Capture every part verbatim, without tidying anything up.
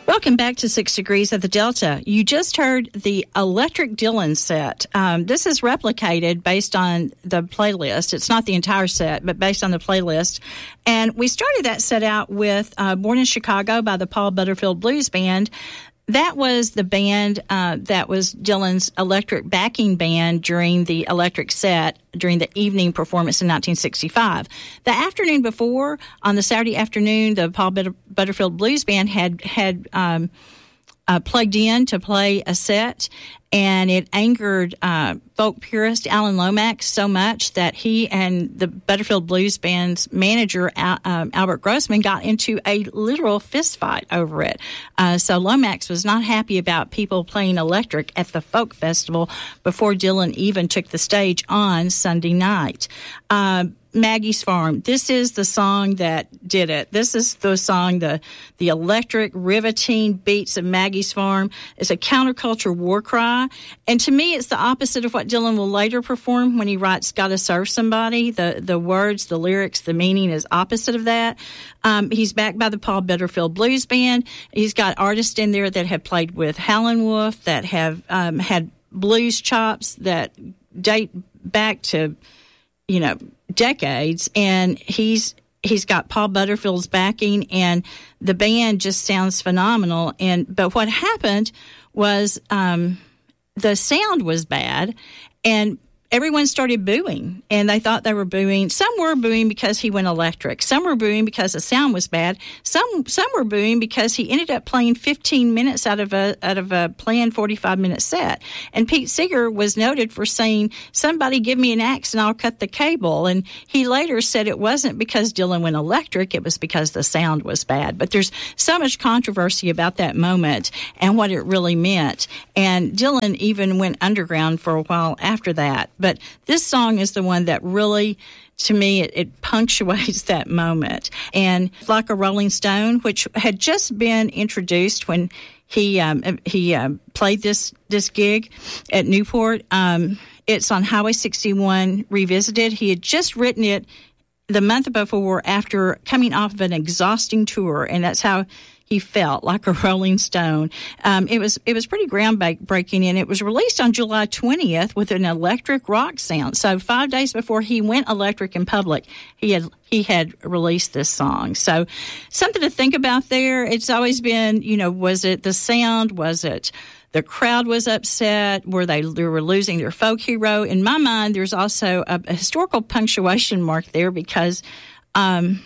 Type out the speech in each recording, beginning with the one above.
Welcome back to Six Degrees of the Delta. You just heard the Electric Dylan set. Um, this is replicated based on the playlist. It's not the entire set, but based on the playlist. And we started that set out with uh, Born in Chicago by the Paul Butterfield Blues Band. That was the band uh, that was Dylan's electric backing band during the electric set during the evening performance in nineteen sixty-five. The afternoon before, on the Saturday afternoon, the Paul Butterfield Blues Band had had um, uh, plugged in to play a set, and it angered uh, folk purist Alan Lomax so much that he and the Butterfield Blues Band's manager, Al, um, Albert Grossman, got into a literal fist fight over it. Uh, so Lomax was not happy about people playing electric at the folk festival before Dylan even took the stage on Sunday night. Uh, Maggie's Farm. This is the song that did it. This is the song, the the electric, riveting beats of Maggie's Farm. It's a counterculture war cry. And to me, it's the opposite of what Dylan will later perform when he writes Gotta Serve Somebody. The the words, the lyrics, the meaning is opposite of that. Um, he's backed by the Paul Butterfield Blues Band. He's got artists in there that have played with Howlin' Wolf, that have um, had blues chops that date back to, you know, decades, and he's he's got Paul Butterfield's backing, and the band just sounds phenomenal. And but what happened was um, the sound was bad, and everyone started booing, and they thought they were booing. Some were booing because he went electric. Some were booing because the sound was bad. Some some were booing because he ended up playing fifteen minutes out of a out of a planned forty-five minute set. And Pete Seeger was noted for saying, "Somebody give me an axe and I'll cut the cable." And he later said it wasn't because Dylan went electric; it was because the sound was bad. But there's so much controversy about that moment and what it really meant. And Dylan even went underground for a while after that. But this song is the one that really, to me, it, it punctuates that moment. And Like a Rolling Stone, which had just been introduced when he um, he um, played this this gig at Newport. Um, it's on Highway sixty-one Revisited. He had just written it the month before after coming off of an exhausting tour, and that's how he felt, like a Rolling Stone. Um, it was it was pretty groundbreaking, and it was released on July twentieth with an electric rock sound. So five days before he went electric in public, he had he had released this song. So something to think about there. It's always been, you know, was it the sound? Was it the crowd was upset? Were they, they were losing their folk hero? In my mind, there's also a, a historical punctuation mark there because um,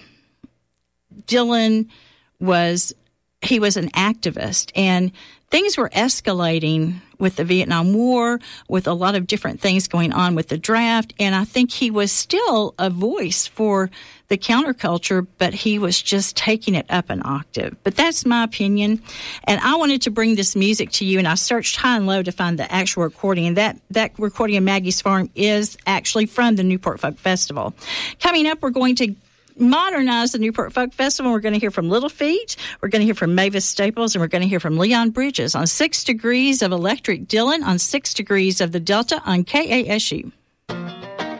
Dylan was... he was an activist, and things were escalating with the Vietnam War, with a lot of different things going on with the draft, and I think he was still a voice for the counterculture, but he was just taking it up an octave. But that's my opinion, and I wanted to bring this music to you, and I searched high and low to find the actual recording, and that, that recording of Maggie's Farm is actually from the Newport Folk Festival. Coming up, we're going to modernize the Newport Folk Festival. We're going to hear from Little Feat, we're going to hear from Mavis Staples, and we're going to hear from Leon Bridges on Six Degrees of Electric Dylan on Six Degrees of the Delta on K A S U.